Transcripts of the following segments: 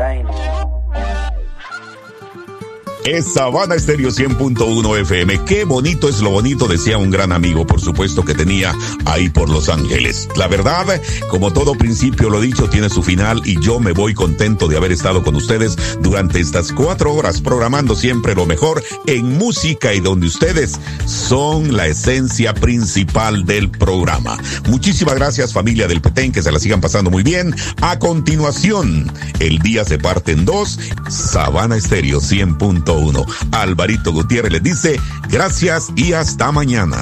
Es Sabana Estéreo 100.1 FM. Qué bonito es lo bonito, decía un gran amigo, por supuesto, que tenía ahí por Los Ángeles. La verdad, como todo principio lo dicho, tiene su final y yo me voy contento de haber estado con ustedes durante estas 4 horas, programando siempre lo mejor en música y donde ustedes son la esencia principal del programa. Muchísimas gracias, familia del Petén, que se la sigan pasando muy bien. A continuación, el día se parte en 2, Sabana Estéreo 100.1. Alvarito Gutiérrez les dice gracias y hasta mañana.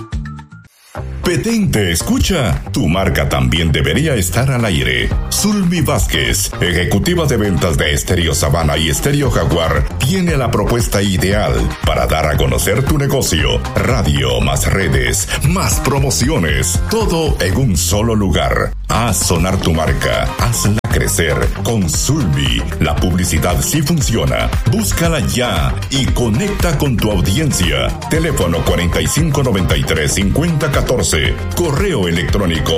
Petén te escucha. Tu marca también debería estar al aire. Zulmi Vázquez, ejecutiva de ventas de Estéreo Sabana y Estéreo Jaguar, tiene la propuesta ideal para dar a conocer tu negocio. Radio, más redes, más promociones, todo en un solo lugar. Haz sonar tu marca, hazla crecer con Zulmi. La publicidad sí funciona. Búscala ya y conecta con tu audiencia. Teléfono 4593-5014. Correo electrónico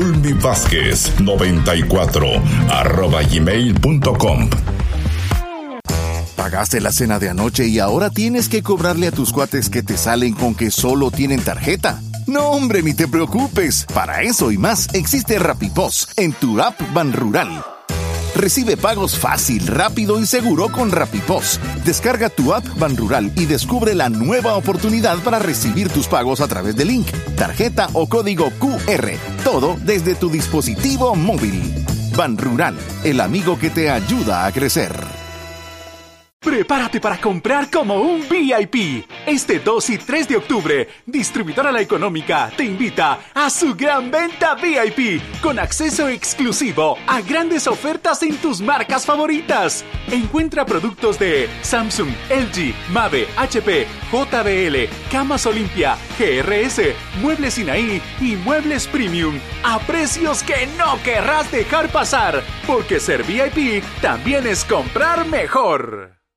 zulmivázquez94@gmail.com. Pagaste la cena de anoche y ahora tienes que cobrarle a tus cuates que te salen con que solo tienen tarjeta. No, hombre, ni te preocupes. Para eso y más existe RappiPOS en tu app Banrural. Recibe pagos fácil, rápido y seguro con RappiPOS. Descarga tu app Banrural y descubre la nueva oportunidad para recibir tus pagos a través de link, tarjeta o código QR. Todo desde tu dispositivo móvil. Banrural, el amigo que te ayuda a crecer. Prepárate para comprar como un VIP. Este 2 y 3 de octubre, Distribuidora La Económica te invita a su gran venta VIP con acceso exclusivo a grandes ofertas en tus marcas favoritas. Encuentra productos de Samsung, LG, Mave, HP, JBL, Camas Olimpia, GRS, Muebles Sinaí y Muebles Premium a precios que no querrás dejar pasar, porque ser VIP también es comprar mejor.